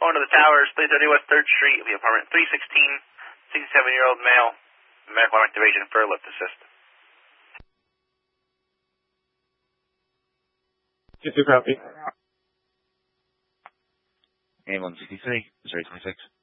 Going to the towers, 330 West 3rd Street, the apartment 316, 67-year-old male, medical activation for a lift assist. 52 copy. A163, 026.